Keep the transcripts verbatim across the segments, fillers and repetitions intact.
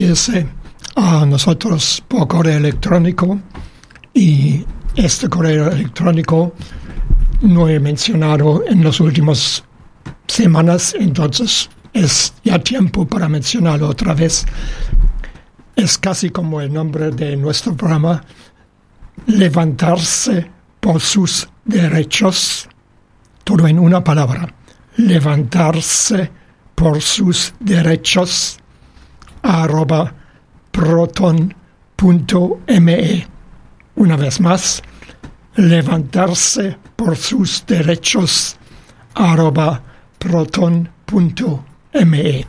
dirigirse a nosotros por correo electrónico, y este correo electrónico no he mencionado en las últimas semanas, entonces es ya tiempo para mencionarlo otra vez. Es casi como el nombre de nuestro programa: levantarse por sus derechos, todo en una palabra, levantarse por sus derechos, arroba proton punto me. Una vez más, levantarse por sus derechos, arroba proton punto me.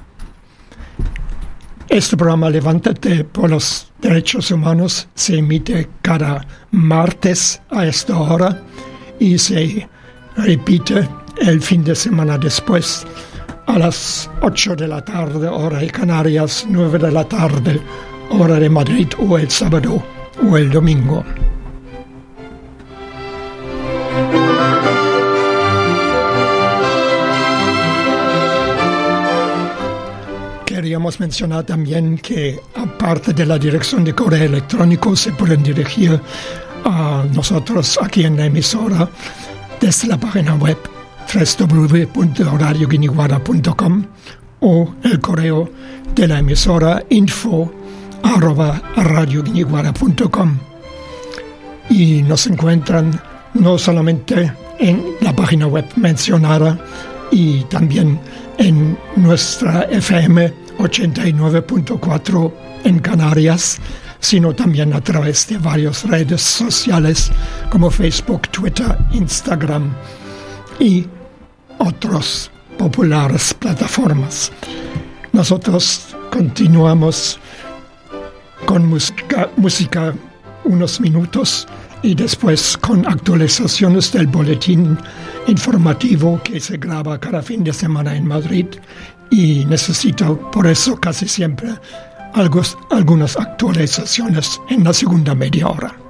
Este programa Levántate por los Derechos Humanos se emite cada martes a esta hora y se repite el fin de semana después a las ocho de la tarde, hora de Canarias, nueve de la tarde, hora de Madrid, o el sábado o el domingo. Queríamos mencionar también que, aparte de la dirección de correo electrónico, se pueden dirigir a nosotros aquí en la emisora desde la página web doble u doble u doble u punto radio guiniguada punto com o el correo de la emisora info arroba radio guiniguada punto com. Y nos encuentran no solamente en la página web mencionada y también en nuestra F M ochenta y nueve punto cuatro en Canarias, sino también a través de varias redes sociales como Facebook, Twitter, Instagram y otras populares plataformas. Nosotros continuamos con música, música unos minutos y después con actualizaciones del boletín informativo que se graba cada fin de semana en Madrid, y necesito por eso casi siempre algo, algunas actualizaciones en la segunda media hora.